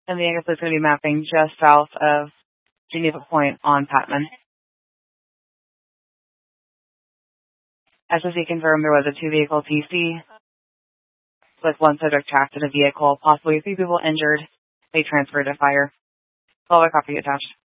And the anchor is going to be mapping just south of Geneva Point on Patman. SSE confirmed there was a two-vehicle TC with one subject trapped in a vehicle, possibly 3 people injured. They transferred to fire. Follow copy attached.